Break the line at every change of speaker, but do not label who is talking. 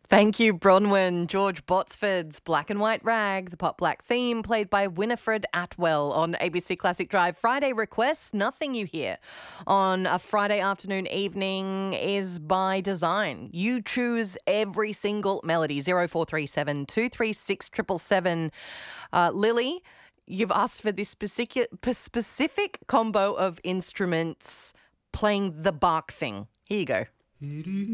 Thank you, Bronwyn. George Botsford's Black and White Rag, the pop black theme played by Winifred Atwell on ABC Classic Drive. Friday requests, nothing you hear on a Friday afternoon evening is by design. You choose every single melody. 0437 236 777. Lily, you've asked for this specific combo of instruments playing the bark thing. Here you go.